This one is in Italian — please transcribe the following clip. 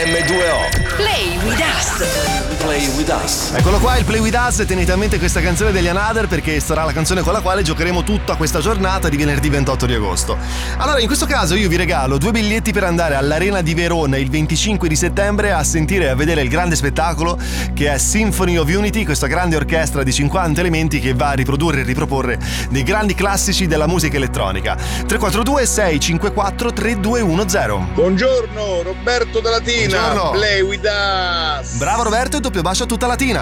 M2O. Play with us. Play with us. Eccolo qua il Play with us, e tenete a mente questa canzone degli Another, perché sarà la canzone con la quale giocheremo tutta questa giornata di venerdì 28 di agosto. Allora, in questo caso io vi regalo 2 biglietti per andare all'Arena di Verona il 25 di settembre a sentire e a vedere il grande spettacolo che è Symphony of Unity, questa grande orchestra di 50 elementi che va a riprodurre e riproporre dei grandi classici della musica elettronica. 342 654 3210. Buongiorno, Roberto da Latina. Buongiorno. Play with us. Bravo Roberto, e doppio bacio a tutta Latina.